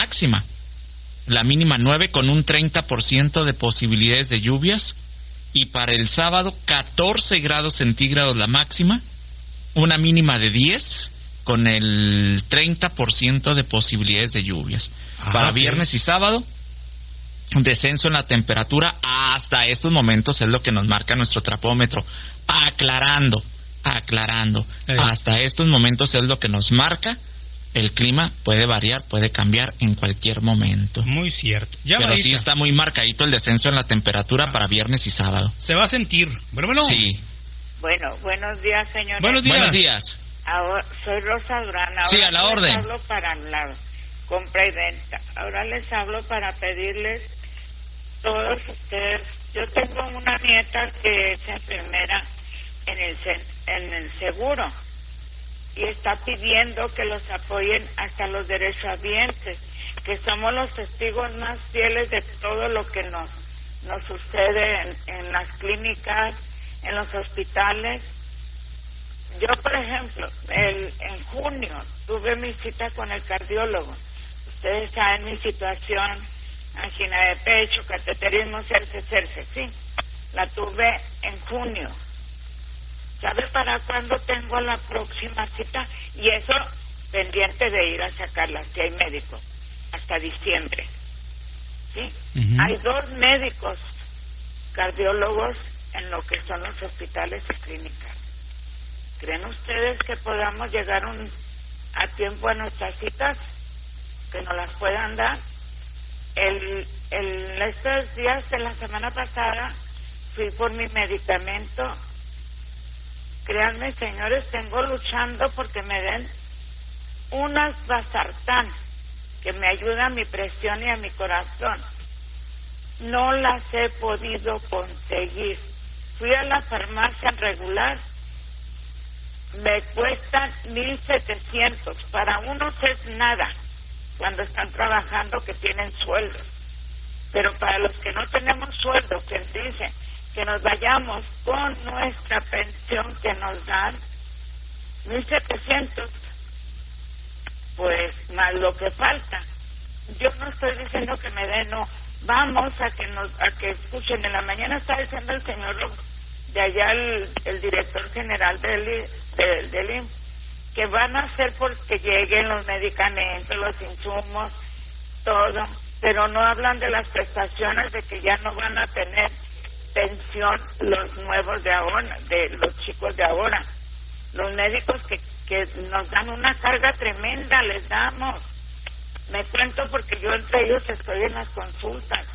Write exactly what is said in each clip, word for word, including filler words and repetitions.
máxima. La mínima nueve con un treinta por ciento de posibilidades de lluvias. Y para el sábado catorce grados centígrados la máxima. Una mínima de diez con el treinta por ciento de posibilidades de lluvias. Ah, para okay. viernes y sábado, un descenso en la temperatura hasta estos momentos es lo que nos marca nuestro trapómetro. Aclarando, aclarando. Eh. Hasta estos momentos es lo que nos marca. El clima puede variar, puede cambiar en cualquier momento. Muy cierto. Ya Pero sí está muy marcadito el descenso en la temperatura ah. para viernes y sábado. Se va a sentir, ¿verdad? Bueno. Sí. Bueno, buenos días, señores. Buenos días. Buenos días. Ahora, soy Rosa Durán. Ahora sí, a la les orden. hablo para la compra y venta. Ahora les hablo para pedirles todos ustedes. Yo tengo una nieta que es enfermera en el en el seguro y está pidiendo que los apoyen hasta los derechohabientes, que somos los testigos más fieles de todo lo que nos nos sucede en, en las clínicas, en los hospitales. Yo, por ejemplo, el, en junio tuve mi cita con el cardiólogo. Ustedes saben mi situación, angina de pecho, cateterismo, cerce, cerce, sí. La tuve en junio. ¿Sabe para cuándo tengo la próxima cita? Y eso pendiente de ir a sacarla, si hay médico, hasta diciembre. ¿Sí? Uh-huh. Hay dos médicos cardiólogos en lo que son los hospitales y clínicas. ¿Creen ustedes que podamos llegar un, a tiempo a nuestras citas? ¿Que nos las puedan dar? El, el, estos días de la semana pasada fui por mi medicamento. Créanme, señores, tengo luchando porque me den unas Vasartán que me ayuda a mi presión y a mi corazón. No las he podido conseguir. Fui a la farmacia regular, me cuestan mil setecientos. Para unos es nada cuando están trabajando, que tienen sueldos, pero para los que no tenemos sueldo, que dicen que nos vayamos con nuestra pensión que nos dan, mil setecientos, pues más lo que falta. Yo no estoy diciendo que me den, no, vamos a que nos a que escuchen. En la mañana está diciendo el señor de allá, el, el director general del del, del I M S S, que van a hacer porque lleguen los medicamentos, los insumos, todo, pero no hablan de las prestaciones, de que ya no van a tener pensión los nuevos de ahora, de los chicos de ahora. Los médicos que, que nos dan una carga tremenda, les damos. Me cuento porque yo entre ellos estoy en las consultas,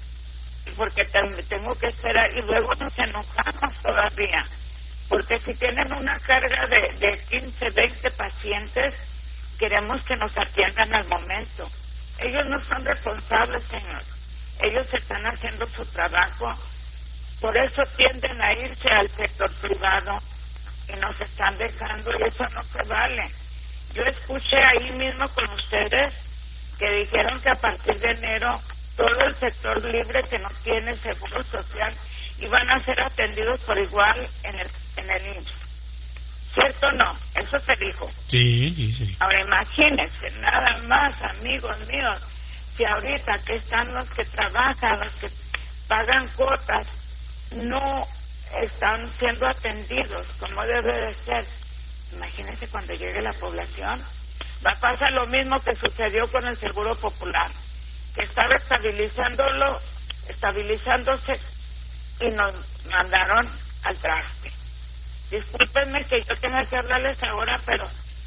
porque tengo que esperar y luego nos enojamos todavía, porque si tienen una carga de, de quince, veinte pacientes, queremos que nos atiendan al momento. Ellos no son responsables, señor. Ellos están haciendo su trabajo, por eso tienden a irse al sector privado y nos están dejando, y eso no se vale. Yo escuché ahí mismo con ustedes que dijeron que a partir de enero todo el sector libre que no tiene seguro social iban a ser atendidos por igual en el en el I M S S. ¿Cierto o no? Eso se dijo. Sí, sí, sí. Ahora imagínense, nada más, amigos míos, si ahorita que están los que trabajan, los que pagan cuotas, no están siendo atendidos como debe de ser. Imagínense cuando llegue la población. Va a pasar lo mismo que sucedió con el Seguro Popular, que estaba estabilizándolo, estabilizándose y nos mandaron al traste. Discúlpenme que yo tenga que hablarles ahora, pero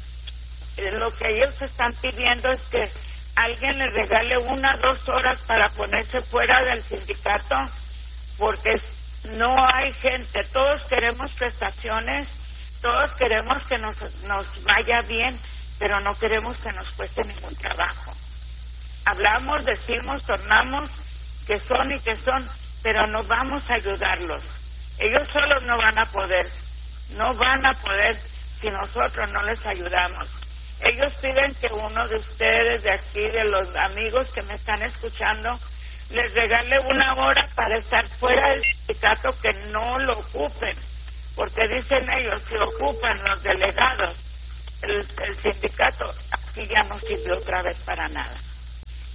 eh, lo que ellos están pidiendo es que alguien les regale una o dos horas para ponerse fuera del sindicato, porque no hay gente. Todos queremos prestaciones, todos queremos que nos, nos vaya bien, pero no queremos que nos cueste ningún trabajo. Hablamos, decimos, tornamos que son y que son, pero no vamos a ayudarlos. Ellos solos no van a poder, no van a poder si nosotros no les ayudamos. Ellos piden que uno de ustedes, de aquí, de los amigos que me están escuchando, les regale una hora para estar fuera del sindicato, que no lo ocupen, porque dicen ellos, si ocupan los delegados, el, el sindicato aquí ya no sirvió otra vez para nada.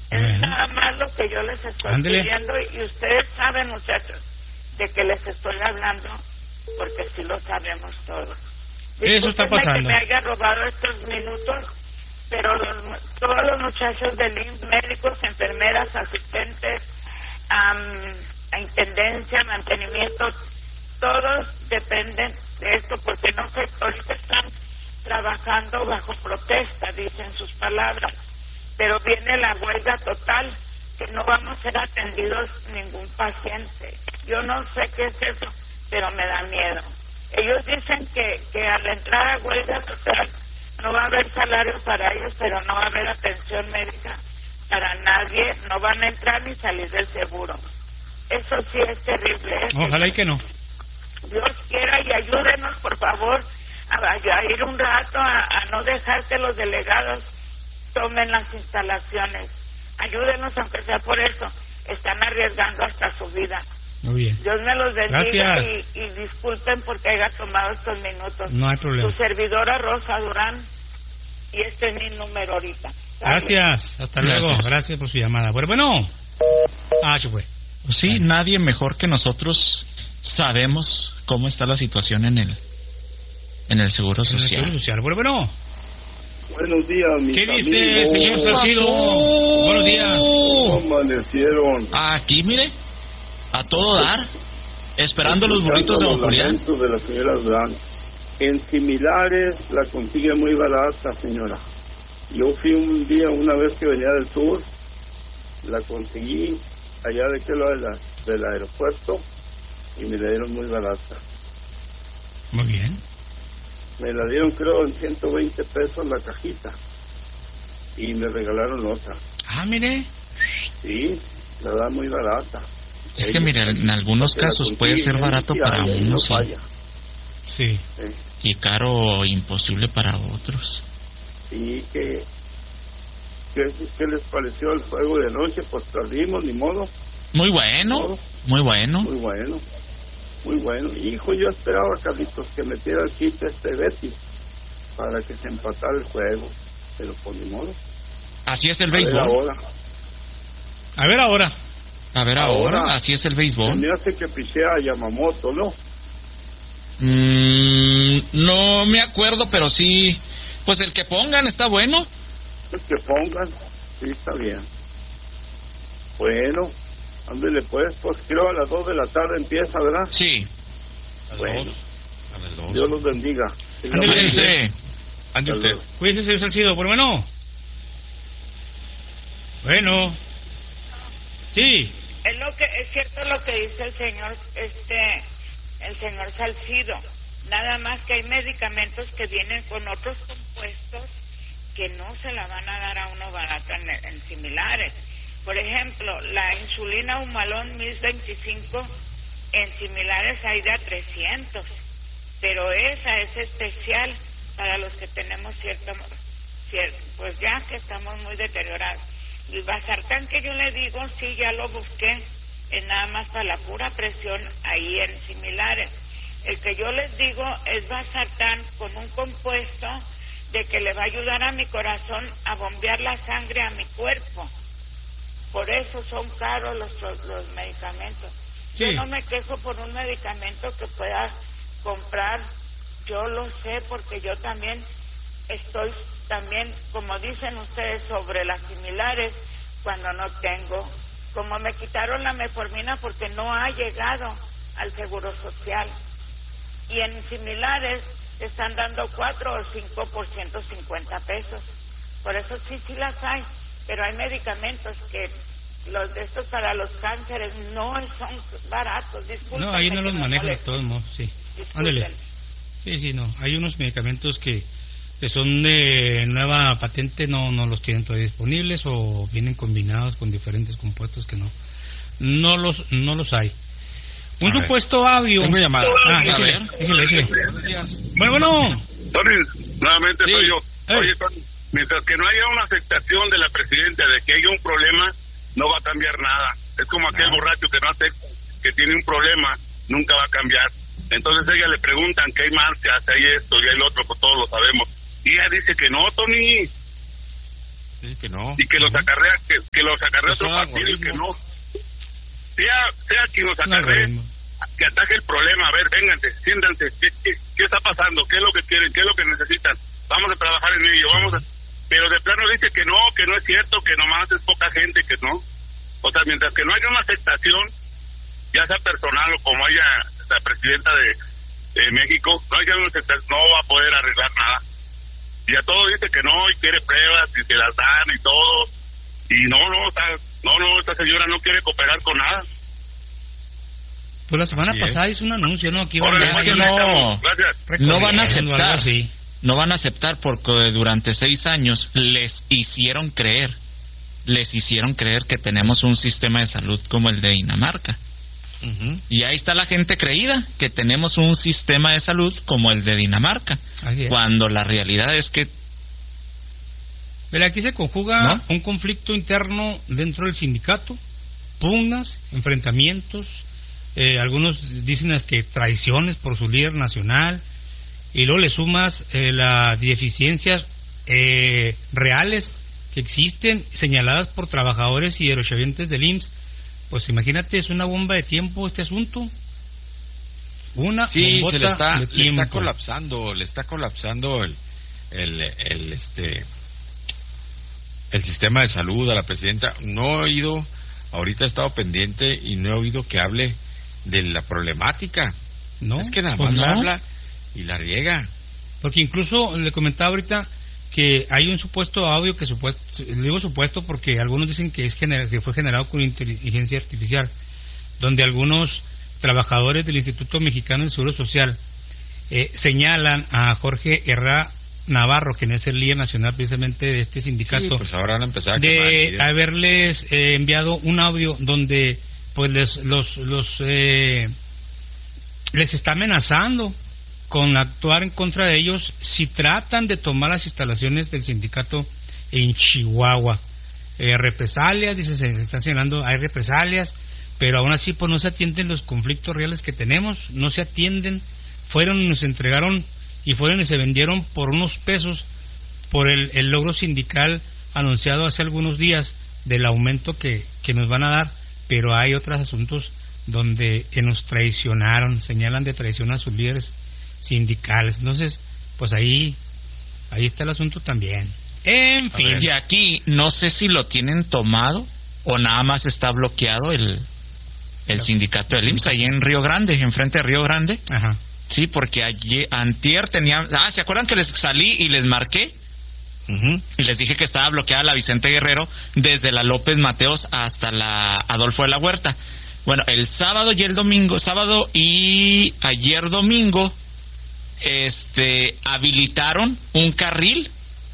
Es Bueno. nada más lo que yo les estoy Ándele. pidiendo y ustedes saben, muchachos, de que les estoy hablando porque sí lo sabemos todos. Eso está Discúlpenme pasando. que me haya robado estos minutos, pero los- todos los muchachos del I M S S, médicos, enfermeras, asistentes, am, a intendencia, mantenimiento, todos dependen de esto porque no sé, ahorita están trabajando bajo protesta, dicen sus palabras, pero viene la huelga total, que no vamos a ser atendidos ningún paciente. Yo no sé qué es eso, pero me da miedo. Ellos dicen que, que al entrar a huelga total no va a haber salario para ellos, pero no va a haber atención médica para nadie, no van a entrar ni salir del seguro. Eso sí es terrible. ¿eh? Ojalá y que no. Dios quiera y ayúdenos, por favor, a, a ir un rato, a, a no dejar que los delegados tomen las instalaciones. Ayúdenos, aunque sea por eso. Están arriesgando hasta su vida. Muy bien. Dios me los bendiga Gracias. y, y disculpen porque haya tomado estos minutos. No hay problema. Su servidora Rosa Durán, y este es mi número ahorita. Gracias. Hasta luego. Gracias. Gracias por su llamada. Bueno, bueno. Ah, se fue. Pues sí, Bueno. nadie mejor que nosotros sabemos cómo está la situación en el en el Seguro En el Social. Seguro Social. Bueno, bueno. Buenos días, mis ¿Qué dice, amigos. señor Salcido? Buenos días. ¿Cómo amanecieron? Aquí, mire, a todo dar, esperando los burritos de Escuchando Don Julián. los lamentos de la señora Durán. En similares la consigue muy barata, señora. Yo fui un día, una vez que venía del sur, la conseguí allá de aquel lado de la, del aeropuerto y me la dieron muy barata. Muy bien. Me la dieron creo en ciento veinte pesos la cajita y me regalaron otra. Ah, mire. Sí, la da muy barata. Es que, Ellos, mire, en algunos que la casos puede ser consiguen, barato sí, para hay, ahí no unos y, falla. Sí. Eh, y caro o imposible para otros. ¿Y qué, qué, qué les pareció el juego de noche? Pues perdimos, ni modo. Muy bueno, muy bueno. Muy bueno, muy bueno. Hijo, yo esperaba, Carlitos, que metiera el chiste este Betty para que se empatara el juego. Pero por ni modo. Así es el A ver béisbol. ahora. A ver ahora. A ver ahora, Ahora. así es el Se béisbol. me hace que pichea a Yamamoto, ¿no? Mm, no me acuerdo, pero sí. Pues el que pongan está bueno. Pues que pongan. Sí, está bien. Bueno, ándele pues, pues creo a las dos de la tarde empieza, ¿verdad? Sí. Bueno, A las dos. Dios los bendiga. Sigan Ándele. bien. Cuídense. Ande Hasta usted. luego. Cuídese, señor Salcido. Bueno, bueno. Bueno. Sí. Es lo que es cierto lo que dice el señor este el señor Salcido, nada más que hay medicamentos que vienen con otros compuestos que no se la van a dar a uno barato en, en similares. Por ejemplo, la insulina Humalón mil veinticinco en similares hay de a trescientos, pero esa es especial para los que tenemos cierto, cierto pues ya que estamos muy deteriorados. El Basartán que yo le digo, sí, ya lo busqué, es nada más para la pura presión ahí en similares. El que yo les digo es Basartán con un compuesto de que le va a ayudar a mi corazón a bombear la sangre a mi cuerpo. Por eso son caros los, los, los medicamentos. Sí. Yo no me quejo por un medicamento que pueda comprar, yo lo sé porque yo también estoy también, como dicen ustedes, sobre las similares cuando no tengo. Como me quitaron la metformina porque no ha llegado al Seguro Social. Y en similares están dando cuatro o cinco por ciento cincuenta pesos. Por eso sí, sí las hay. Pero hay medicamentos que los de estos para los cánceres no son baratos. Disculpen. No, ahí no los manejan de todos modos, sí. Ándele. Sí, sí, no. Hay unos medicamentos que, que son de nueva patente, no no los tienen todavía disponibles o vienen combinados con diferentes compuestos que no no los no los hay. Un A ver. supuesto audio. Tengo llamada. Ah, A échale, ver. échale, échale. Bueno, bueno. Tony, nuevamente Sí. soy yo. Eh. Oye, Tony, mientras que no haya una aceptación de la presidenta de que haya un problema, no va a cambiar nada. Es como aquel No. borracho que no acepta que tiene un problema, nunca va a cambiar. Entonces a ella le preguntan que hay marchas, hay esto y hay lo otro, pues todos lo sabemos. Y ella dice que no, Tony. Sí, que no. Y que los acarrea, que, que los acarrea Pues otro son partido y que no. algoritmos. Sea, sea quien los Un acarree, algoritmo. que ataque el problema. A ver, vénganse, siéntanse. ¿Qué, qué, qué está pasando? ¿Qué es lo que quieren? ¿Qué es lo que necesitan? Vamos a trabajar en ello, vamos a... Pero de plano dice que no, que no es cierto, que nomás es poca gente, que no. O sea, mientras que no haya una aceptación, ya sea personal o como haya la presidenta de, de México, no haya una aceptación, no va a poder arreglar nada. Y a todo dice que no, y quiere pruebas, y se las dan y todo. Y no, no, o sea, no, no, esta señora no quiere cooperar con nada. Pues la semana Así pasada es. hizo un anuncio, ¿no? Aquí iban Órale, a- es que mañana no- estamos. Gracias. No van a recorriendo, aceptar. algo así. No van a aceptar porque durante seis años les hicieron creer, les hicieron creer que tenemos un sistema de salud como el de Dinamarca. Ujú. Y ahí está la gente creída que tenemos un sistema de salud como el de Dinamarca, Así es. cuando la realidad es que Pero aquí se conjuga ¿No? un conflicto interno dentro del sindicato, pugnas, enfrentamientos, eh, algunos dicen es que traiciones por su líder nacional, y luego le sumas eh, las deficiencias eh, reales que existen, señaladas por trabajadores y derechohabientes del I M S S. Pues imagínate, es una bomba de tiempo este asunto. Una Sí, bombota se le está, de le tiempo. está colapsando, le está colapsando el, el, el, este, el sistema de salud a la presidenta. No he oído, ahorita he estado pendiente y no he oído que hable de la problemática. ¿No? Es que nada Pues más la no. habla y la riega. Porque incluso le comentaba ahorita que hay un supuesto audio que supuesto, digo supuesto porque algunos dicen que es gener- que fue generado con inteligencia artificial, donde algunos trabajadores del Instituto Mexicano del Seguro Social eh, señalan a Jorge Herrera Navarro, quien es el líder nacional precisamente de este sindicato, Sí, pues ahora van a empezar a quemar de ideas. haberles eh, enviado un audio donde pues les los los eh, les está amenazando con actuar en contra de ellos si tratan de tomar las instalaciones del sindicato en Chihuahua. Eh, represalias, dice, se está señalando, hay represalias, pero aún así pues no se atienden los conflictos reales que tenemos, no se atienden. Fueron y nos entregaron y fueron y se vendieron por unos pesos por el, el logro sindical anunciado hace algunos días del aumento que, que nos van a dar, pero hay otros asuntos donde eh, nos traicionaron, señalan de traición a sus líderes sindicales. Entonces, pues ahí ahí está el asunto también. En fin, y aquí no sé si lo tienen tomado o nada más está bloqueado el el sindicato del I M S S ahí en Río Grande, enfrente de Río Grande. ajá. Sí, porque ayer, antier tenía... Ah, ¿se acuerdan que les salí y les marqué? Ujú. Y les dije que estaba bloqueada la Vicente Guerrero desde la López Mateos hasta la Adolfo de la Huerta. Bueno, el sábado y el domingo, sábado y ayer domingo, este, habilitaron un carril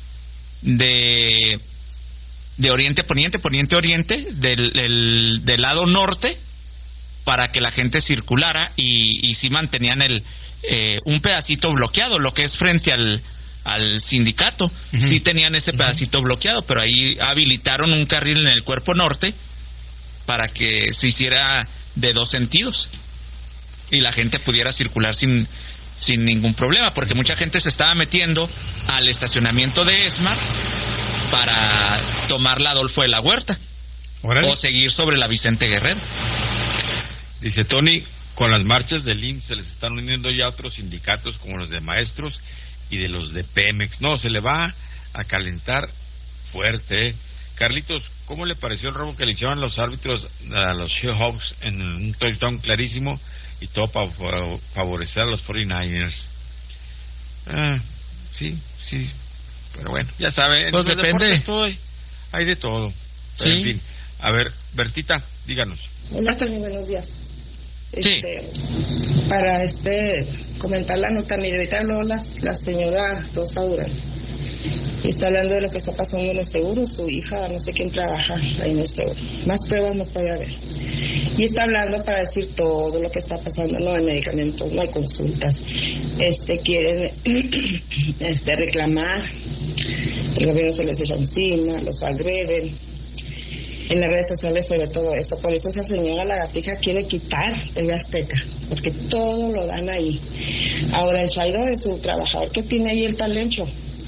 de de oriente a poniente, poniente a oriente, del, del, del lado norte, para que la gente circulara y, y sí mantenían el eh, un pedacito bloqueado, lo que es frente al al sindicato. Ujú. Sí tenían ese pedacito bloqueado, pero ahí habilitaron un carril en el cuerpo norte para que se hiciera de dos sentidos y la gente pudiera circular sin sin ningún problema, porque mucha gente se estaba metiendo al estacionamiento de ESMAR para tomar la Adolfo de la Huerta Órale. o seguir sobre la Vicente Guerrero. Dice Tony, con las marchas del I M S S se les están uniendo ya otros sindicatos como los de maestros y de los de Pemex. No, se le va a calentar fuerte. ¿eh? Carlitos, ¿cómo le pareció el robo que le hicieron los árbitros a los Seahawks en un touchdown clarísimo y todo para favorecer a los cuarenta y nueve ers? Ah, sí, sí, pero bueno, ya sabe, en Pues los depende. deportes todo hay, hay de todo. Pero Sí. en fin, a ver, Bertita, díganos. Hola, Tony, buenos días. Sí. Este, para este comentar la nota, mire, ahorita habló la, la señora Rosa Durán y está hablando de lo que está pasando en el seguro, su hija, no sé quién trabaja ahí en el seguro. Más pruebas no puede haber. Y está hablando para decir todo lo que está pasando, no hay medicamentos, no hay consultas. Este, quieren este, reclamar, el gobierno se les echa encima, los agreden. En las redes sociales sobre todo eso, por eso esa señora lagartija quiere quitar el Azteca, porque todo lo dan ahí. Ahora el Chairo de su trabajador que tiene ahí el talento,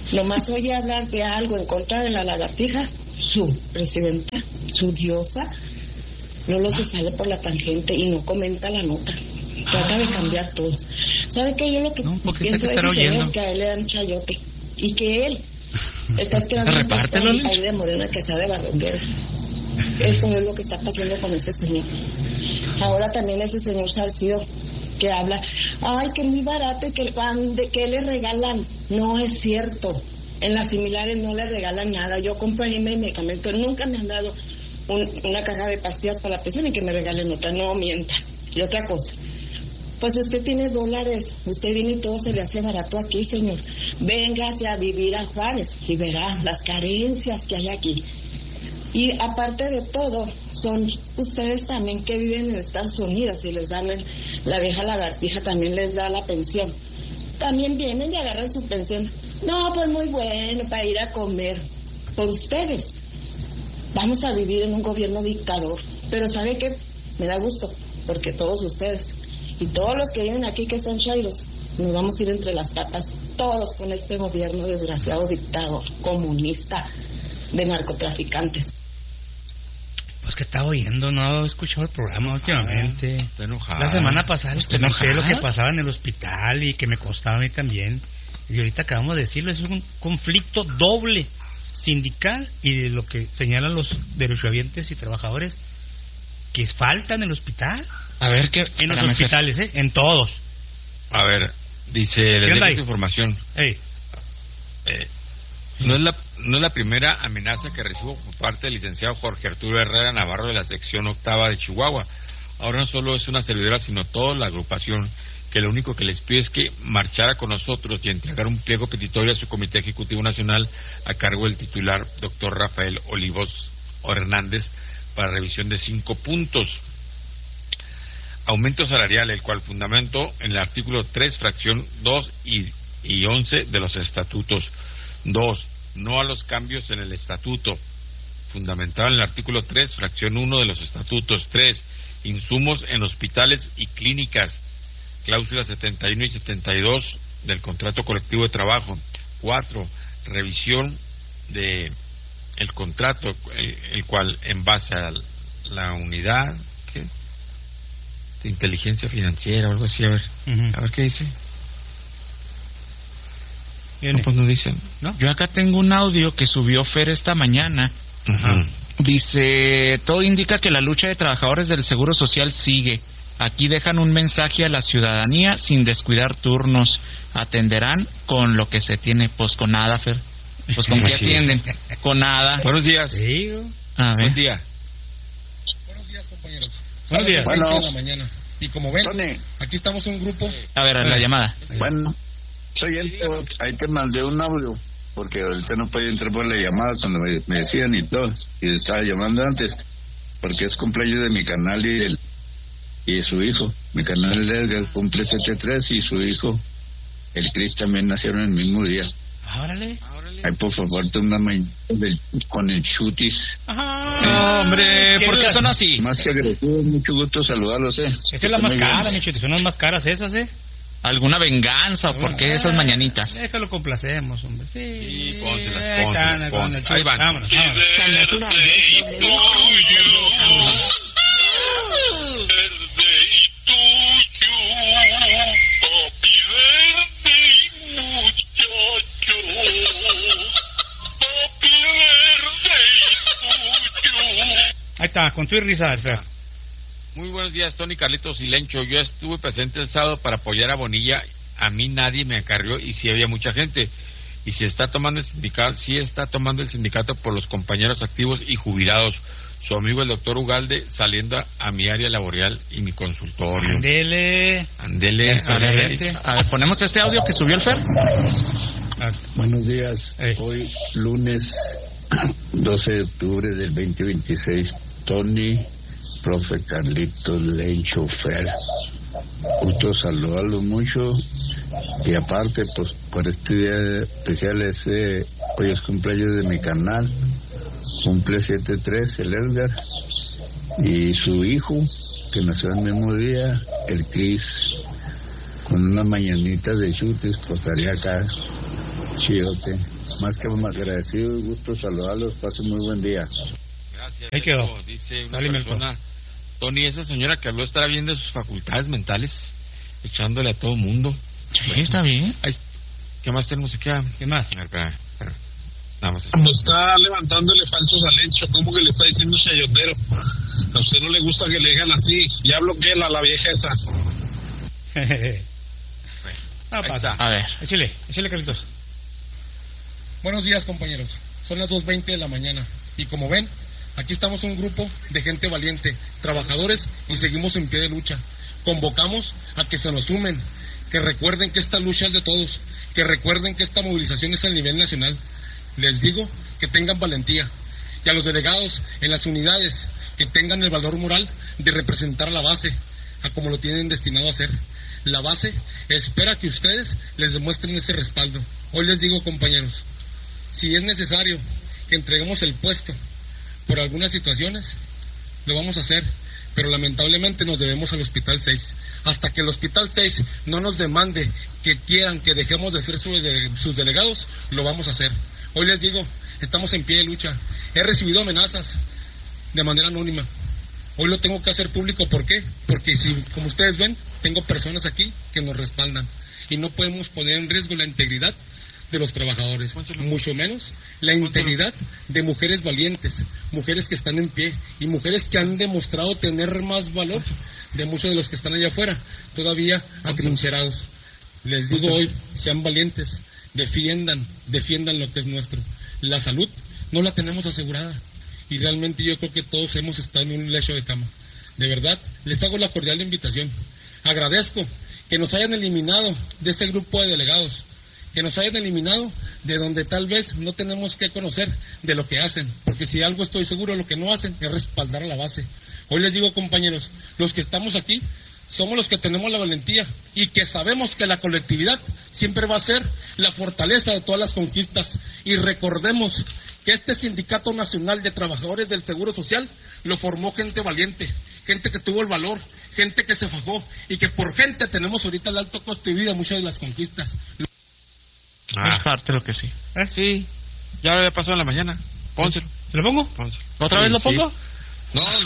Nomás oye hablar de algo en contra de la lagartija, su presidenta, su diosa, Lolo se sale por la tangente y no comenta la nota. Trata de cambiar todo. ¿Sabe qué? Yo lo que no, pienso es que, que a él le dan chayote y que él está esperando un ahí de Morena que sea de barrendero. Eso es lo que está pasando con ese señor. Ahora también ese señor Salcido que habla, ay, que es muy barato y que, que le regalan. No es cierto. En las similares no le regalan nada. Yo compro ahí mi medicamento. Nunca me han dado un, una caja de pastillas para la presión y que me regalen otra. No mientan. Y otra cosa, pues usted tiene dólares, usted viene y todo se le hace barato aquí, señor. Véngase a vivir a Juárez y verá las carencias que hay aquí. Y aparte de todo, son ustedes también que viven en Estados Unidos y les dan el, la vieja lagartija también les da la pensión. También vienen y agarran su pensión. No, pues muy bueno, para ir a comer. Por ustedes. Vamos a vivir en un gobierno dictador. Pero ¿sabe qué? Me da gusto, porque todos ustedes y todos los que viven aquí que son chairos, nos vamos a ir entre las patas, todos con este gobierno desgraciado dictador, comunista, de narcotraficantes. Pues que estaba oyendo, no he escuchado el programa últimamente. Ah, está enojado. La semana pasada ¿Está escuché lo enojada? que pasaba en el hospital y que me costaba a mí también. Y ahorita acabamos de decirlo, es un conflicto doble sindical y de lo que señalan los derechohabientes y trabajadores que falta en el hospital. A ver, ¿qué? En los Espérame, Fer. hospitales, ¿eh? En todos. A ver, dice, le ¿Qué onda dejo ahí? esta información. Ey. Eh, no es la no es la primera amenaza que recibo por parte del licenciado Jorge Arturo Herrera Navarro de la sección octava de Chihuahua. Ahora no solo es una servidora, sino toda la agrupación, que lo único que les pide es que marchara con nosotros y entregar un pliego petitorio a su Comité Ejecutivo Nacional a cargo del titular, doctor Rafael Olivos Hernández, para revisión de cinco puntos. Aumento salarial, el cual fundamento en el artículo tres, fracción dos y, y once de los estatutos. Dos, no a los cambios en el estatuto, fundamentado en el artículo tres, fracción uno de los estatutos. Tres, insumos en hospitales y clínicas, cláusulas setenta y uno y setenta y dos del contrato colectivo de trabajo. Cuatro, revisión de el contrato, el, el cual en base a la unidad ¿qué? de inteligencia financiera o algo así, a ver, Uh-huh. a ver qué dice. Viene. No, pues no dicen. ¿No? Yo acá tengo un audio que subió Fer esta mañana. Ajá. Dice, todo indica que la lucha de trabajadores del Seguro Social sigue. Aquí dejan un mensaje a la ciudadanía sin descuidar turnos. Atenderán con lo que se tiene, pues con nada, Fer. Pues con qué Sí. atienden, con nada. Buenos días. Sí, digo. A ver. Buen día. Buenos días, compañeros. Buenos días. Bueno. Bueno. En la mañana. Y como ven, Tony, aquí estamos un grupo. A ver, a la llamada. bueno, soy el, ahí te mandé un audio, porque ahorita no podía entrar por la llamada cuando me, me decían y todo, y estaba llamando antes, porque es cumpleaños de mi canal y el y de su hijo. Mi canal Edgar cumple setenta y tres y su hijo, el Chris, también nacieron el mismo día. Órale. Ay, por favor, tú una mañana con el chutis. No, hombre, ¿por qué son así? Más que agresivo, mucho gusto saludarlos, eh. Esa es la más cara, Micho. Son las más caras esas, ¿eh? ¿Alguna venganza o por qué esas mañanitas? Déjalo, complacemos, hombre. Sí, Sí, pónselas, ahí pónselas, están, pónselas. con el Ahí van. Vámonos, vámonos. Ahí está, con tu y risa, Fer. Muy buenos días, Tony, Carlitos y Lencho. Yo estuve presente el sábado para apoyar a Bonilla. A mí nadie me acarrió y sí había mucha gente. Y si está tomando el sindicato, sí está tomando el sindicato por los compañeros activos y jubilados. Su amigo el doctor Ugalde saliendo a, a mi área laboral y mi consultorio. Andele. Andele, A ver, andele. a ver, ponemos este audio que subió el Fer. Ah, Buenos días. Ey. Hoy, lunes doce de octubre del veinte veintiséis, Tony, profe Carlitos, Lencho, Fer. Gusto saludarlos mucho. Y aparte, pues, por este día especial, ese, hoy es cumpleaños de mi canal. Cumple setenta y tres el Edgar. Y su hijo, que nació el mismo día, el Chris, con unas mañanitas de chutes, costaría acá. Chidote. más que agradecido y gusto saludarlos. Pasen muy buen día. Gracias. Ahí quedó. Dice una Dale, persona, Tony, esa señora que habló estará bien de sus facultades mentales, echándole a todo el mundo. Sí, bueno, está bien. Ahí, ¿qué más tenemos aquí? ¿Qué más? A ver, espera, espera. Nada más. Cuando está levantándole falsos al Lencho, ¿cómo que le está diciendo chayotero? A usted no le gusta que le digan así. Ya bloqueela a la vieja esa. Ah, pasa. A ver. Échale, échale, Carlitos. Buenos días, compañeros. Son las dos veinte de la mañana. Y como ven, aquí estamos un grupo de gente valiente, trabajadores, y seguimos en pie de lucha. Convocamos a que se nos sumen, que recuerden que esta lucha es de todos, que recuerden que esta movilización es a nivel nacional. Les digo que tengan valentía, y a los delegados en las unidades que tengan el valor moral de representar a la base, a como lo tienen destinado a hacer. La base espera que ustedes les demuestren ese respaldo. Hoy les digo, compañeros, si es necesario que entreguemos el puesto por algunas situaciones, lo vamos a hacer, pero lamentablemente nos debemos al Hospital seis. Hasta que el Hospital seis no nos demande que quieran que dejemos de ser sus, de, sus delegados, lo vamos a hacer. Hoy les digo, estamos en pie de lucha. He recibido amenazas de manera anónima. Hoy lo tengo que hacer público. ¿Por qué? Porque si, como ustedes ven, tengo personas aquí que nos respaldan. Y no podemos poner en riesgo la integridad de los trabajadores, mucho menos la integridad de mujeres valientes, mujeres que están en pie y mujeres que han demostrado tener más valor de muchos de los que están allá afuera, todavía atrincherados. Les digo hoy, sean valientes, defiendan, defiendan lo que es nuestro. La salud no la tenemos asegurada y realmente yo creo que todos hemos estado en un lecho de cama. De verdad, les hago la cordial invitación. Agradezco que nos hayan eliminado de ese grupo de delegados, que nos hayan eliminado de donde tal vez no tenemos que conocer de lo que hacen, porque si algo estoy seguro, lo que no hacen es respaldar a la base. Hoy les digo, compañeros, los que estamos aquí somos los que tenemos la valentía y que sabemos que la colectividad siempre va a ser la fortaleza de todas las conquistas. Y recordemos que este Sindicato Nacional de Trabajadores del Seguro Social lo formó gente valiente, gente que tuvo el valor, gente que se fajó y que por gente tenemos ahorita el alto costo de vida, muchas de las conquistas. Ah. Es parte de lo que sí. ¿Eh? Sí, ya lo había pasado en la mañana. Pónselo. ¿Se lo pongo? Pónselo. ¿Otra sí, vez lo sí. pongo? No, no.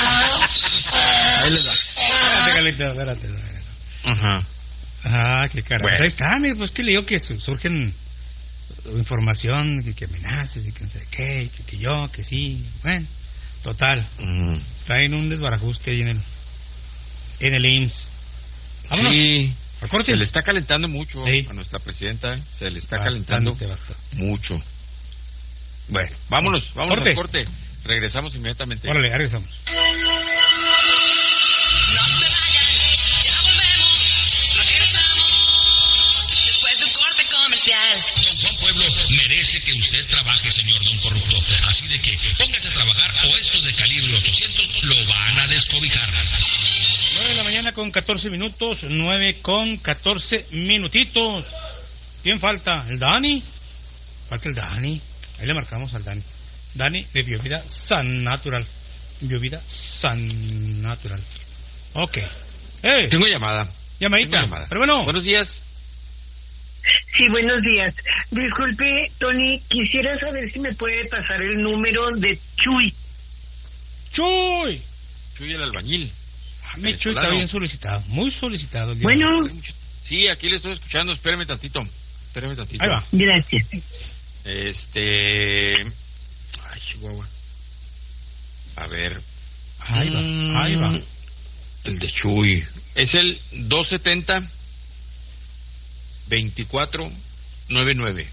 Ahí les va. Espérate, Carlito, espérate, espérate. Ajá. Ah, qué carajo. Bueno. Ahí está, mire, pues que le digo que su- surgen información, que, que amenazas y que no sé qué, que, que yo, que sí. Bueno, total. Mm. Traen un desbarajuste ahí en el, en el I M S S. Vámonos. Sí, ¿Al corte? se le está calentando mucho Sí. a nuestra presidenta, ¿eh? Se le está Bastante, calentando bastante. mucho. Bueno, vámonos, vámonos Corte. al corte. Regresamos inmediatamente. Órale, regresamos. Don Juan Pueblo merece que usted trabaje, señor don corrupto. Así de que póngase a trabajar o estos de calibre ochocientos lo van a descobijar. nueve de la mañana con catorce minutos, nueve con catorce minutitos. ¿Quién falta? ¿El Dani? Falta el Dani. Ahí le marcamos al Dani. Dani de Biovida San Natural. Biovida San Natural. Ok. ¡Eh! Tengo llamada. Llamadita. Tengo llamada. Pero bueno. Buenos días. Sí, buenos días. Disculpe, Tony, quisiera saber si me puede pasar el número de Chuy. ¡Chuy! Chuy el albañil. Ah, mi Chuy está venezolano. bien solicitado. Muy solicitado. el día Bueno. de hoy. Sí, aquí le estoy escuchando. Espéreme tantito. Espéreme tantito. Ahí va. Gracias. Este. Ay, Chihuahua. A ver. Ahí va. Mm, Ahí va. El de Chuy. Es el dos setenta veinticuatro noventa y nueve.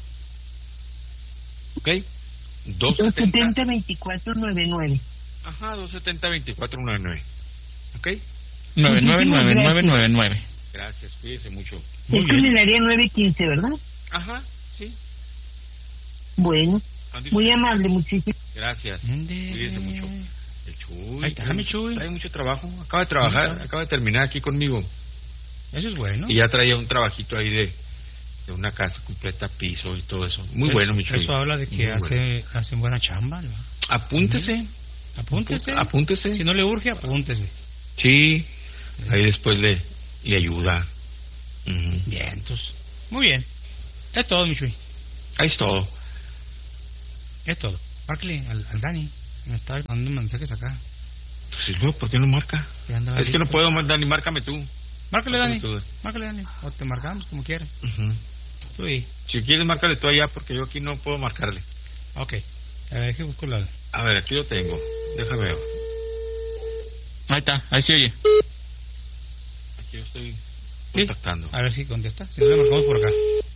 ¿Ok? dos setenta veinticuatro noventa y nueve. Ajá, dos setenta veinticuatro noventa y nueve. ¿Ok? nueve nueve nueve nueve nueve nueve. Gracias, cuídese mucho. Muy Es en bien. el área nueve quince, ¿verdad? Ajá, sí. Bueno, Andy, muy amable, muchísimas gracias. ¿Dónde? Cuídese mucho. El Chuy. Ahí está, mi Chuy. Trae mucho trabajo. Acaba de trabajar, Ajá. acaba de terminar aquí conmigo. Eso es bueno. Y ya traía un trabajito ahí de, de una casa completa, piso y todo eso. Muy bueno, mi Chuy. Eso habla de que Muy hace, bueno. hacen buena chamba, ¿no? Apúntese. Apúntese. Apúntese. Si no le urge, apúntese. Sí. Ahí después le, le ayuda. Ujú. Bien, entonces. Muy bien. Es todo, mi Chuy. Ahí es todo. Es todo. Márcale al, al Dani. Me está mandando mensajes acá. Pues luego, ¿por qué no marca? Es que no puedo, Dani, márcame tú. Márcale, Dani. Tú. Márcale, Dani. O te marcamos como quieras. Uh-huh. Tú ahí. Si quieres, márcale tú allá, porque yo aquí no puedo marcarle. Ok. A ver, deje busco la... A ver, aquí lo tengo. Déjame ver. Ahí está, ahí se oye. Aquí yo estoy ¿Sí? contactando. A ver si contesta. Si no, le marcamos por acá.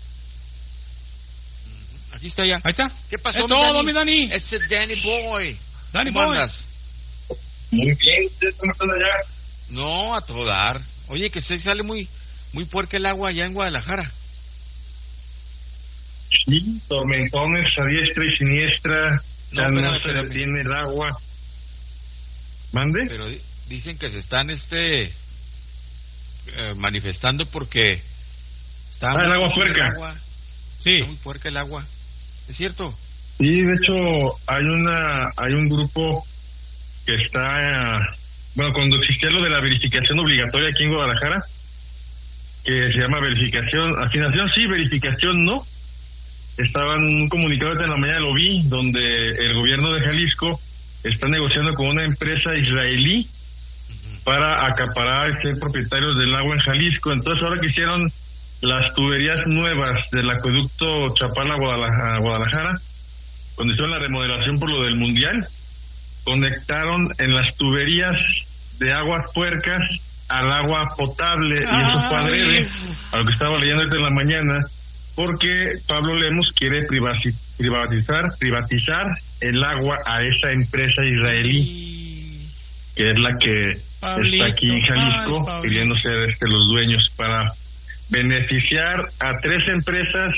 Aquí está ya. Ahí está. ¿Qué pasó, es mi todo, Dani? mi Dani. Ese Danny Boy. Danny ¿Cómo Boy. andas? Muy bien, ¿ustedes cómo están allá? No, a todo dar. Oye, que se sale muy muy puerca el agua allá en Guadalajara. Sí, tormentones a diestra y siniestra. No, ya pero, no se pero, detiene el agua. ¿Mande? Pero di- dicen que se están este eh, manifestando porque está Ah, el agua puerca puerca. el agua. Sí. Está muy puerca el agua. ¿Es cierto? Sí, de hecho hay una hay un grupo que está, eh, bueno, cuando existía lo de la verificación obligatoria aquí en Guadalajara, que se llama verificación, afinación sí, verificación no. Estaban un comunicado de la mañana, lo vi, donde el gobierno de Jalisco está negociando con una empresa israelí para acaparar y ser propietarios del agua en Jalisco. Entonces ahora que hicieron las tuberías nuevas del acueducto Chapala Guadalajara, Guadalajara, cuando hicieron la remodelación por lo del mundial, conectaron en las tuberías de aguas puercas al agua potable. Y eso fue adrede a lo que estaba leyendo ahorita en la mañana, porque Pablo Lemus quiere privati- privatizar privatizar el agua a esa empresa israelí, que es la que Pablito, está aquí en Jalisco, ay, Pablito. queriendo ser este, los dueños, para beneficiar a tres empresas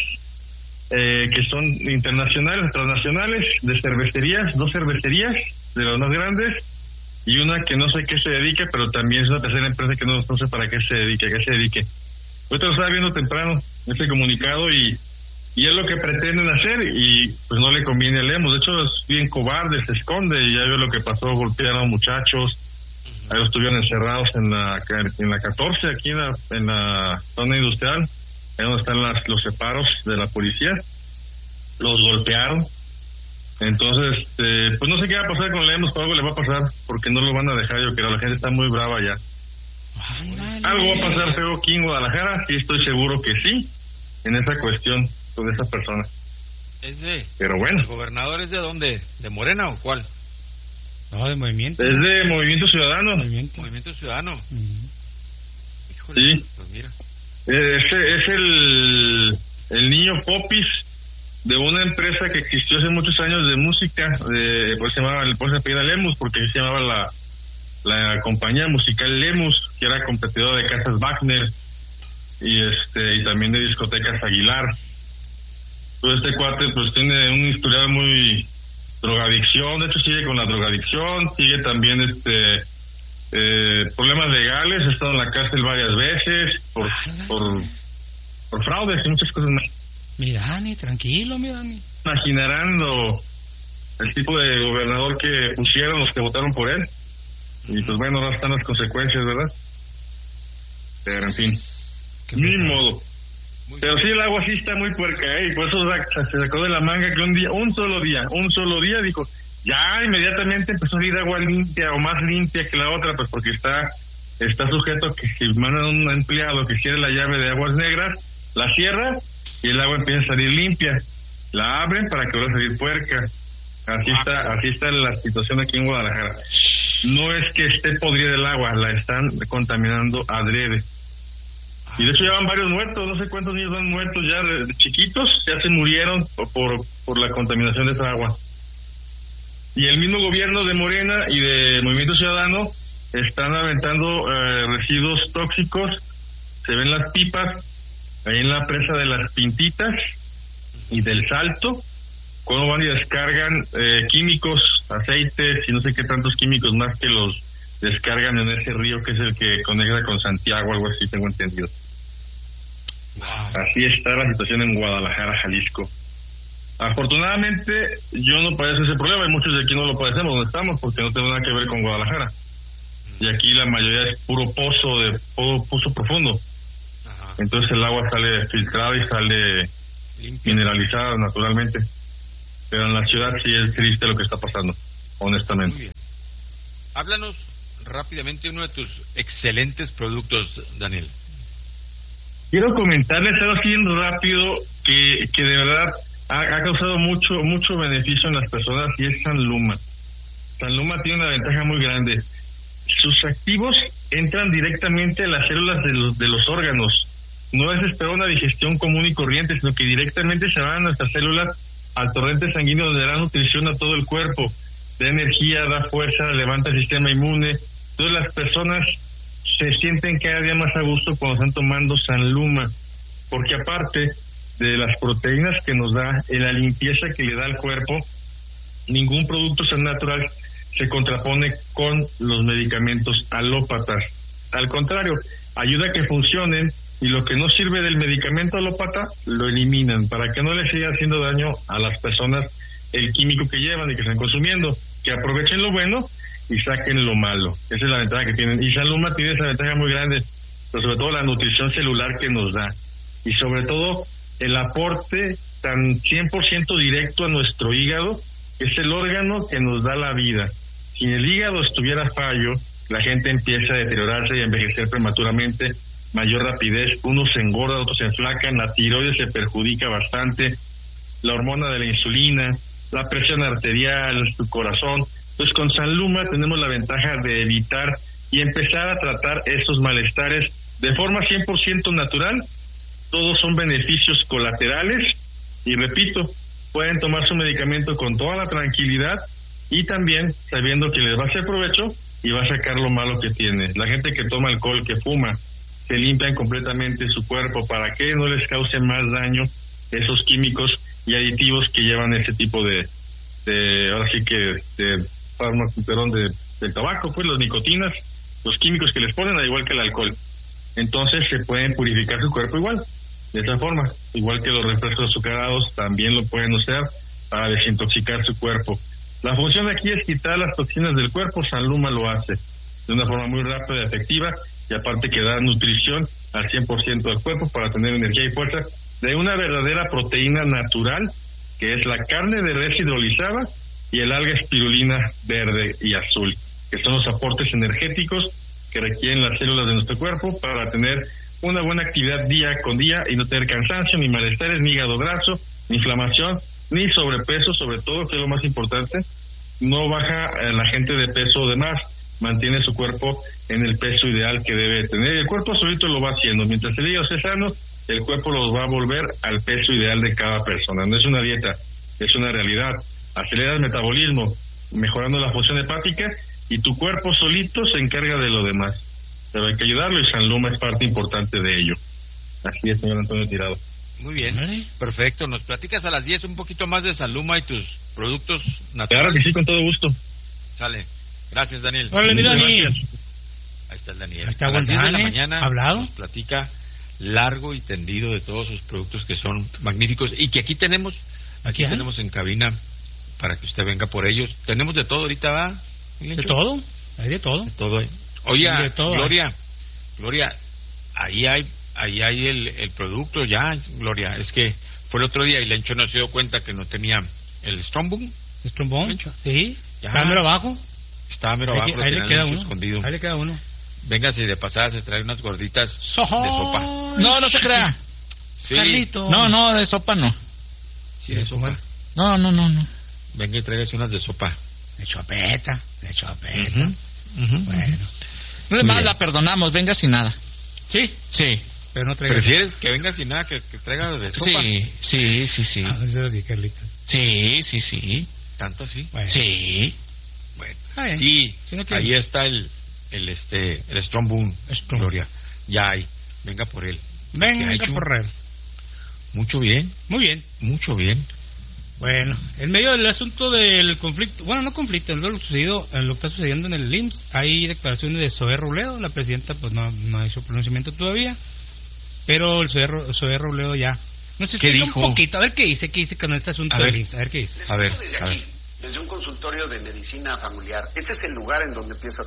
eh, que son internacionales, transnacionales, de cervecerías, dos cervecerías de las más grandes, y una que no sé qué se dedica, pero también es una tercera empresa que no, no sé para qué se dedique, a qué se dedique. Ahorita lo estaba viendo temprano, este comunicado, y, y es lo que pretenden hacer, y pues no le conviene a Lemus. De hecho, es bien cobarde, se esconde, y ya vio lo que pasó, golpearon a muchachos, ahí los estuvieron encerrados en la en la catorce, aquí en la, en la zona industrial, ahí donde están las, los separos de la policía, los golpearon. Entonces, este, pues no sé qué va a pasar con Lemus, pero algo le va a pasar, porque no lo van a dejar, yo creo, la gente está muy brava ya. Ándale. Algo va a pasar feo aquí en Guadalajara, sí estoy seguro que sí, en esa cuestión con esa persona. ¿Es de, Pero bueno, ¿El gobernador es de dónde? ¿De Morena o cuál? No, de movimiento. es de Movimiento Ciudadano. Movimiento. Movimiento Ciudadano. Ujú. Híjole, Sí. pues mira. Eh, Ese es el, el niño Popis de una empresa que existió hace muchos años de música, de, pues se llamaba, pues se apellida Lemus, porque se llamaba la, la compañía musical Lemus, que era competidora de Casas Wagner y este y también de discotecas Aguilar. Entonces este cuate pues tiene un historial muy drogadicción, de hecho sigue con la drogadicción, sigue también este eh, problemas legales, ha estado en la cárcel varias veces por por, por fraudes y muchas cosas más. Mi Dani, tranquilo, mi Dani. Imaginarán lo, el tipo de gobernador que pusieron los que votaron por él, y pues bueno, ahora están las consecuencias, ¿verdad? Pero en fin, ni modo. Pero sí, el agua sí está muy puerca, ¿eh? Y por eso sa- se sacó de la manga que un día, un solo día, un solo día, dijo, ya inmediatamente empezó a ir agua limpia o más limpia que la otra, pues porque está está sujeto a que si mandan un empleado que quiere la llave de aguas negras, la cierra y el agua empieza a salir limpia. La abren para que vuelva a salir puerca. Así está, así está la situación aquí en Guadalajara. No es que esté podrida el agua, la están contaminando adrede. Y de hecho ya van varios muertos, no sé cuántos niños van muertos ya de, de chiquitos, ya se murieron por, por, por la contaminación de esa agua. Y el mismo gobierno de Morena y de Movimiento Ciudadano están aventando eh, residuos tóxicos, se ven las pipas ahí en la presa de las Pintitas y del Salto, cuando van y descargan eh, químicos, aceites y no sé qué tantos químicos más que los descargan en ese río que es el que conecta con Santiago, algo así tengo entendido. Así está la situación en Guadalajara, Jalisco. Afortunadamente yo no padezco ese problema, y muchos de aquí no lo padecemos donde estamos porque no tengo nada que ver con Guadalajara. Y aquí la mayoría es puro pozo, de puro pozo profundo. Entonces el agua sale filtrada y sale mineralizadas naturalmente. Pero en la ciudad sí es triste lo que está pasando, honestamente. Muy bien. Háblanos rápidamente uno de tus excelentes productos, Daniel. Quiero comentarles algo así rápido que, que de verdad ha, ha causado mucho mucho beneficio en las personas, y es Sanluma. Sanluma tiene una ventaja muy grande. Sus activos entran directamente a las células de los, de los órganos. No es esperar una digestión común y corriente, sino que directamente se van a nuestras células al torrente sanguíneo, donde da nutrición a todo el cuerpo, da energía, da fuerza, levanta el sistema inmune. Entonces las personas se sienten cada día más a gusto cuando están tomando Sanluma, porque aparte de las proteínas que nos da y la limpieza que le da al cuerpo, ningún producto San natural se contrapone con los medicamentos alópatas. Al contrario, ayuda a que funcionen, y lo que no sirve del medicamento alópata lo eliminan para que no les siga haciendo daño a las personas el químico que llevan y que están consumiendo, que aprovechen lo bueno y saquen lo malo. Esa es la ventaja que tienen. Y Sanluma tiene esa ventaja muy grande, pero sobre todo la nutrición celular que nos da, y sobre todo el aporte tan cien por ciento directo a nuestro hígado, que es el órgano que nos da la vida. Si el hígado estuviera fallo, la gente empieza a deteriorarse y a envejecer prematuramente, mayor rapidez, unos se engordan, otros se enflacan, la tiroides se perjudica bastante, la hormona de la insulina, la presión arterial, tu corazón. Entonces con Sanluma tenemos la ventaja de evitar y empezar a tratar estos malestares de forma cien por ciento natural. Todos son beneficios colaterales, y repito, pueden tomar su medicamento con toda la tranquilidad y también sabiendo que les va a hacer provecho y va a sacar lo malo que tiene. La gente que toma alcohol, que fuma, se limpian completamente su cuerpo para que no les cause más daño esos químicos y aditivos que llevan ese tipo de, de ahora sí que de fármacos, perdón, de, del tabaco, pues las nicotinas, los químicos que les ponen, al igual que el alcohol. Entonces se pueden purificar su cuerpo igual, de esa forma, igual que los refrescos azucarados también lo pueden usar para desintoxicar su cuerpo. La función aquí es quitar las toxinas del cuerpo. Sanluma lo hace de una forma muy rápida y efectiva, y aparte que da nutrición al cien por ciento del cuerpo para tener energía y fuerza de una verdadera proteína natural, que es la carne de res hidrolizada y el alga espirulina verde y azul, que son los aportes energéticos que requieren las células de nuestro cuerpo para tener una buena actividad día con día y no tener cansancio, ni malestares, ni hígado graso, ni inflamación, ni sobrepeso, sobre todo, que es lo más importante. No baja la gente de peso de más, mantiene su cuerpo en el peso ideal que debe tener. El cuerpo solito lo va haciendo. Mientras el hígado esté sano, el cuerpo los va a volver al peso ideal de cada persona. No es una dieta, es una realidad. Acelera el metabolismo, mejorando la función hepática, y tu cuerpo solito se encarga de lo demás. Pero hay que ayudarlo, y Sanluma es parte importante de ello. Así es, señor Antonio Tirado. Muy bien, ¿vale? Perfecto. Nos platicas a las diez un poquito más de Sanluma y tus productos naturales. Claro que sí, con todo gusto. Sale. Gracias, Daniel. Hola, mi Daniel. Ahí está el Daniel. Ahí está, a las diez de la ¿eh? mañana ¿Hablado? Nos platica largo y tendido de todos sus productos que son magníficos y que aquí tenemos, aquí, aquí tenemos en cabina para que usted venga por ellos. Tenemos de todo ahorita, ¿va? ¿De todo? Hay de todo. De todo. Oye, de todo, Gloria, ¿eh? Gloria, ahí hay ahí hay el, el producto ya, Gloria. Es que fue el otro día y Lencho no se dio cuenta que no tenía el Strongboom. ¿Strongboom? Sí. ¿Está mero abajo? Estaba mero abajo. Ahí, ahí le queda uno. Escondido. Ahí le queda uno. Véngase de pasada, se trae unas gorditas ¡Soho! de sopa. No, no se crea. Sí. Carlito. No, no, de sopa no. Sí, de sopa. No, no, no, no. Venga y tráigase unas de sopa. De chopeta, de chopeta. Uh-huh. Uh-huh. Bueno. No es más, la perdonamos, venga sin nada. ¿Sí? Sí. Pero no traiga. ¿Prefieres que venga sin nada que, que traiga de sopa? Sí, sí, sí, sí. Ah, eso sí, Carlito. Sí, sí, sí. ¿Tanto así? Bueno. Sí. Bueno. Ah, sí, si no ahí está el, el este, el Strong Boom, Strong. Gloria. Ya hay. Venga por él. Venga por él. Mucho bien. Muy bien. Mucho bien. Bueno, en medio del asunto del conflicto, bueno, no conflicto, en lo sucedido, en lo que está sucediendo en el I M S S, hay declaraciones de Zoé Robledo. La presidenta pues no, no ha hecho pronunciamiento todavía, pero el Zoé, Zoé Robledo ya. No sé, ¿qué dijo? Un poquito, a ver qué dice, qué dice con este asunto del I M S S, a ver qué dice. A ver, desde a ver. aquí, desde un consultorio de medicina familiar. Este es el lugar en donde empieza.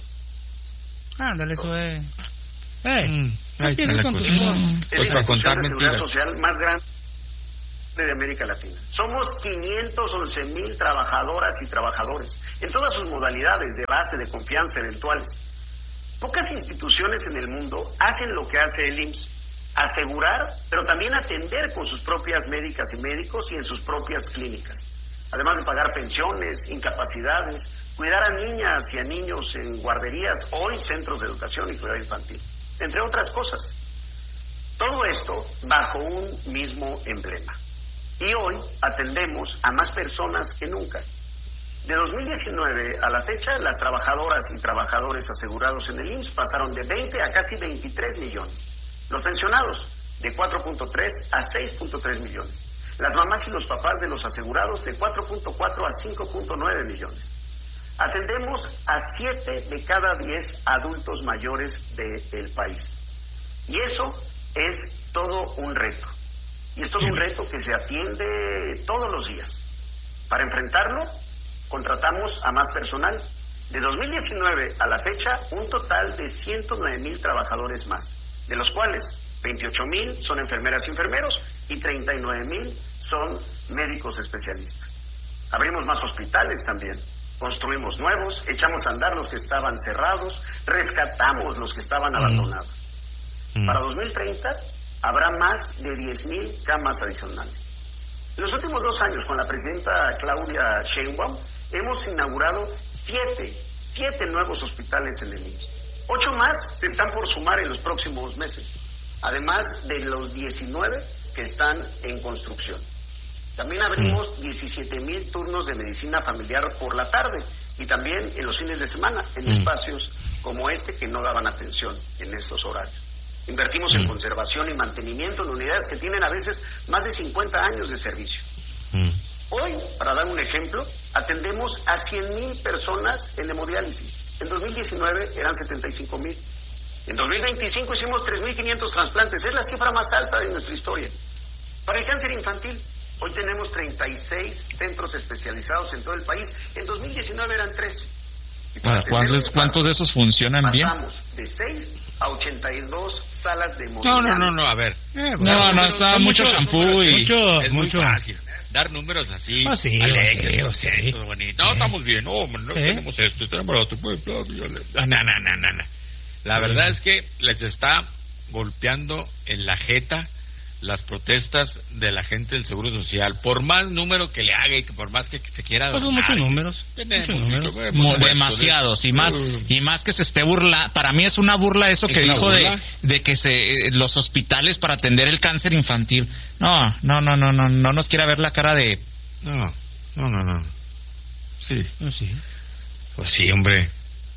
Ándale, Zoé. Eh, mm, no ahí está la con cosa. tu... Mm. Pues para contar de seguridad mentiras. social más grande. de América Latina. Somos quinientos once mil trabajadoras y trabajadores, en todas sus modalidades de base, de confianza, eventuales. Pocas instituciones en el mundo hacen lo que hace el I M S S, asegurar, pero también atender con sus propias médicas y médicos y en sus propias clínicas. Además de pagar pensiones, incapacidades, cuidar a niñas y a niños en guarderías, hoy centros de educación y cuidado infantil, entre otras cosas. Todo esto bajo un mismo emblema. Y hoy atendemos a más personas que nunca. De dos mil diecinueve a la fecha, las trabajadoras y trabajadores asegurados en el I M S S pasaron de veinte a casi veintitrés millones. Los pensionados, de cuatro punto tres a seis punto tres millones. Las mamás y los papás de los asegurados, de cuatro punto cuatro a cinco punto nueve millones. Atendemos a siete de cada diez adultos mayores del país. Y eso es todo un reto. Y es todo un reto que se atiende todos los días. Para enfrentarlo, contratamos a más personal. De dos mil diecinueve a la fecha, un total de ciento nueve mil trabajadores más, de los cuales veintiocho mil son enfermeras y enfermeros y treinta y nueve mil son médicos especialistas. Abrimos más hospitales también, construimos nuevos, echamos a andar los que estaban cerrados, rescatamos los que estaban mm. abandonados. Mm. Para dos mil treinta habrá más de diez mil camas adicionales. En los últimos dos años, con la presidenta Claudia Sheinbaum, hemos inaugurado siete, siete nuevos hospitales en el I M S S. Ocho más se están por sumar en los próximos meses, además de los diecinueve que están en construcción. También abrimos diecisiete mil turnos de medicina familiar por la tarde y también en los fines de semana, en mm. espacios como este que no daban atención en esos horarios. Invertimos mm. en conservación y mantenimiento en unidades que tienen a veces más de cincuenta años de servicio. Mm. Hoy, para dar un ejemplo, atendemos a cien mil personas en hemodiálisis. En dos mil diecinueve eran setenta y cinco mil. En dos mil veinticinco hicimos tres mil quinientos trasplantes. Es la cifra más alta de nuestra historia. Para el cáncer infantil, hoy tenemos treinta y seis centros especializados en todo el país. En dos mil diecinueve eran tres. Bueno, ¿cuántos, ¿Cuántos de esos funcionan bien? Pasamos de seis a ochenta y dos salas de hemodiálisis. No, no, no, no, a ver. Eh, no, no, está mucho shampoo y... Mucho, es mucho. Muy fácil. Dar números así. Oh, sí, alegres, oh, sí, sí. Bonito. No, estamos bien. No, no ¿Eh? tenemos esto, tenemos lo otro. No, no, no, no, no. La verdad es que les está golpeando en la jeta las protestas de la gente del Seguro Social, por más número que le haga y que por más que se quiera pues donar, muchos números, tenemos, muchos números. Y, bueno, demasiados y más y más que se esté burla. Para mí es una burla eso que dijo de, de que se los hospitales para atender el cáncer infantil. No, no, no, no, no, no nos quiera ver la cara de no, no, no, no. Sí, no, sí. Pues sí, hombre.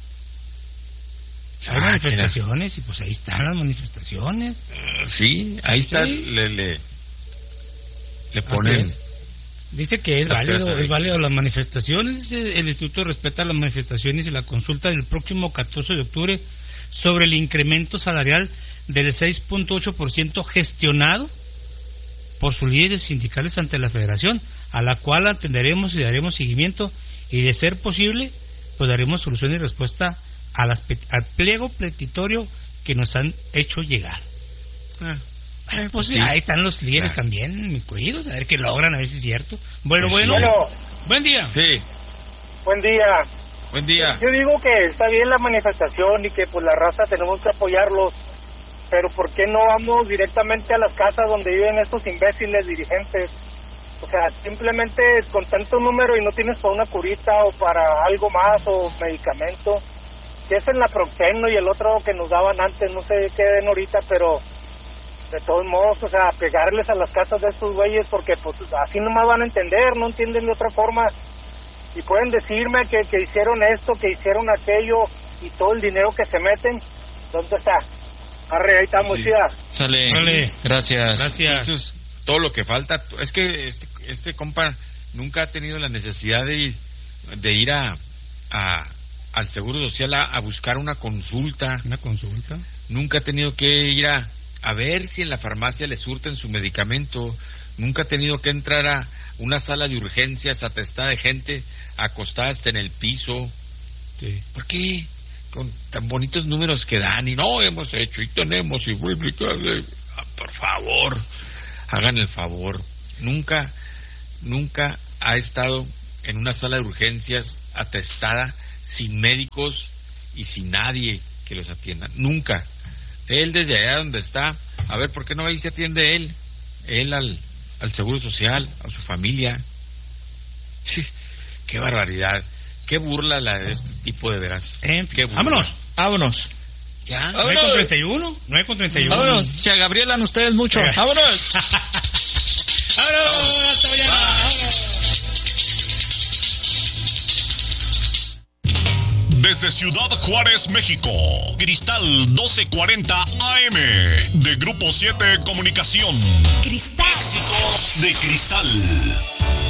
Hay ah, manifestaciones mira. Y pues ahí están las manifestaciones. Uh, sí, ahí está, sí. le, le, le ponen. Dice que es válido, es válido las manifestaciones. El instituto respeta las manifestaciones y la consulta del próximo catorce de octubre sobre el incremento salarial del seis punto ocho por ciento gestionado por sus líderes sindicales ante la Federación, a la cual atenderemos y daremos seguimiento y de ser posible, pues daremos solución y respuesta a las, al pliego petitorio que nos han hecho llegar. Ah, pues sí. Ahí están los líderes claro. también, mis queridos, a ver qué logran, a ver si es cierto. Bueno, pues bueno, bueno, buen día. Sí. Buen día. Buen día. Yo digo que está bien la manifestación y que pues la raza tenemos que apoyarlos, pero ¿por qué no vamos directamente a las casas donde viven estos imbéciles dirigentes? O sea, simplemente con tanto número y no tienes para una curita o para algo más o medicamento. Si es el naproxeno y el otro que nos daban antes, no sé qué den ahorita, pero de todos modos, o sea, pegarles a las casas de estos güeyes, porque pues así nomás van a entender, no entienden de otra forma, y pueden decirme que, que hicieron esto, que hicieron aquello, y todo el dinero que se meten, ¿dónde está? Arre, ahí estamos, sí. Chida. Sale, vale. Gracias. Gracias. Entonces, todo lo que falta, es que este, este compa nunca ha tenido la necesidad de ir, de ir a... a al Seguro Social a, a buscar una consulta. ¿Una consulta? Nunca ha tenido que ir a, a ver si en la farmacia le surten su medicamento. Nunca ha tenido que entrar a una sala de urgencias atestada de gente acostada hasta en el piso. Sí. ¿Por qué? Con tan bonitos números que dan y no hemos hecho y tenemos y... Ah, por favor, hagan el favor. Nunca, nunca ha estado en una sala de urgencias atestada sin médicos y sin nadie que los atienda. Nunca. Él desde allá donde está, a ver, ¿por qué no ahí se atiende él? Él al, al Seguro Social, a su familia. Sí, qué barbaridad. Qué burla la de este tipo de veras. En fin, qué burla. vámonos. Vámonos. ¿Ya? ¿nueve con treinta y uno? nueve con treinta y uno. Vámonos. Se agabrielan ustedes mucho. Eh. Vámonos. ¡Vámonos! ¡Hasta mañana! ¡Vámonos! Desde Ciudad Juárez, México, Cristal doce cuarenta A M, de Grupo siete Comunicación. Cristal. Éxitos de Cristal.